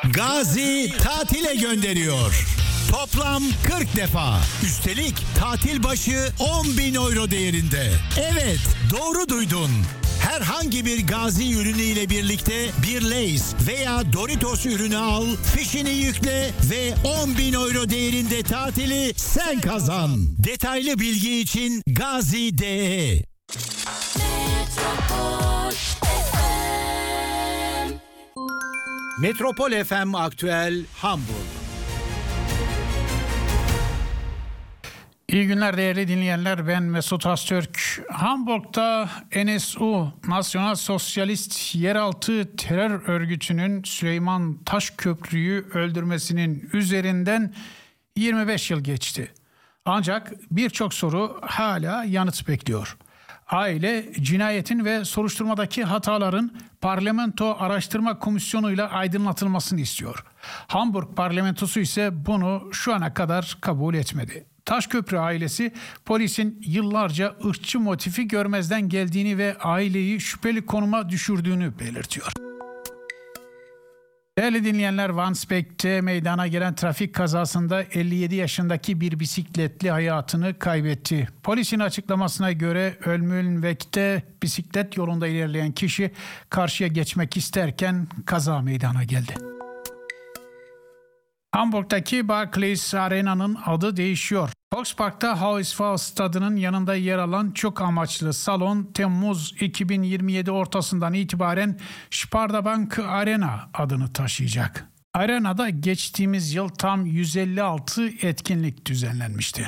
Gazi tatile gönderiyor. Toplam 40 defa. Üstelik tatil başı 10.000 euro değerinde. Evet, doğru duydun. Herhangi bir Gazi ürünü ile birlikte bir Lay's veya Doritos ürünü al, fişini yükle ve 10.000 euro değerinde tatili sen kazan. Detaylı bilgi için Gazi.de. Metropol FM Aktüel Hamburg. İyi günler değerli dinleyenler, ben Mesut Öztürk. Hamburg'da NSU, Nasyonal Sosyalist Yeraltı Terör Örgütü'nün Süleyman Taşköprü'yü öldürmesinin üzerinden 25 yıl geçti. Ancak birçok soru hala yanıt bekliyor. Aile, cinayetin ve soruşturmadaki hataların Parlamento Araştırma Komisyonu'yla aydınlatılmasını istiyor. Hamburg parlamentosu ise bunu şu ana kadar kabul etmedi. Taşköprü ailesi polisin yıllarca ırkçı motifi görmezden geldiğini ve aileyi şüpheli konuma düşürdüğünü belirtiyor. Değerli dinleyenler, Wandsbek'te meydana gelen trafik kazasında 57 yaşındaki bir bisikletli hayatını kaybetti. Polisin açıklamasına göre Ölmülnweg'te bisiklet yolunda ilerleyen kişi karşıya geçmek isterken kaza meydana geldi. Hamburg'daki Barclays Arena'nın adı değişiyor. Volkspark'ta HSV stadının yanında yer alan çok amaçlı salon Temmuz 2027 ortasından itibaren Sparda-Bank Arena adını taşıyacak. Arenada geçtiğimiz yıl tam 156 etkinlik düzenlenmişti.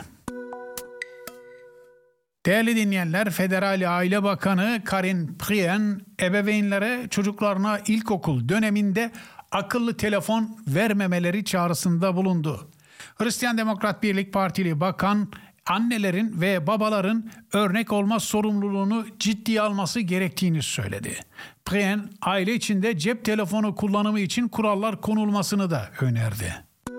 Değerli dinleyenler, Federal Aile Bakanı Karine Prien, ebeveynlere çocuklarına ilkokul döneminde akıllı telefon vermemeleri çağrısında bulundu. Hristiyan Demokrat Birlik Partili bakan, annelerin ve babaların örnek olma sorumluluğunu ciddiye alması gerektiğini söyledi. Prien, aile içinde cep telefonu kullanımı için kurallar konulmasını da önerdi.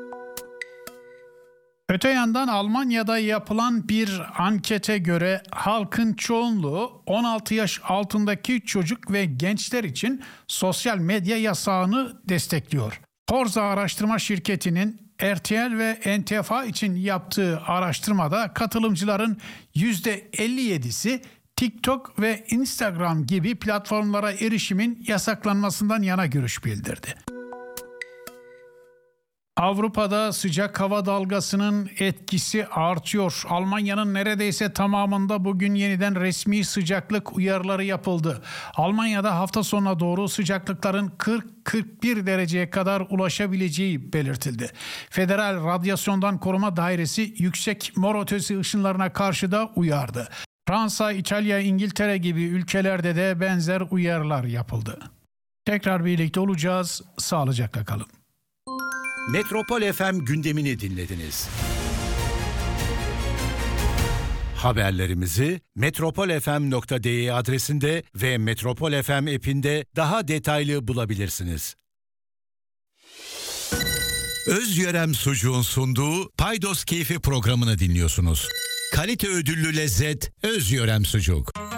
Öte yandan Almanya'da yapılan bir ankete göre halkın çoğunluğu 16 yaş altındaki çocuk ve gençler için sosyal medya yasağını destekliyor. Forza araştırma şirketinin RTL ve NTFA için yaptığı araştırmada katılımcıların %57'si TikTok ve Instagram gibi platformlara erişimin yasaklanmasından yana görüş bildirdi. Avrupa'da sıcak hava dalgasının etkisi artıyor. Almanya'nın neredeyse tamamında bugün yeniden resmi sıcaklık uyarıları yapıldı. Almanya'da hafta sonuna doğru sıcaklıkların 40-41 dereceye kadar ulaşabileceği belirtildi. Federal Radyasyondan Koruma Dairesi yüksek mor ötesi ışınlarına karşı da uyardı. Fransa, İtalya, İngiltere gibi ülkelerde de benzer uyarılar yapıldı. Tekrar birlikte olacağız. Sağlıcakla kalın. Metropol FM gündemini dinlediniz. Haberlerimizi metropolfm.de adresinde ve Metropol FM app'inde daha detaylı bulabilirsiniz. Özyörem Sucuğun sunduğu Paydos Keyfi programını dinliyorsunuz. Kalite ödüllü lezzet Özyörem Sucuk.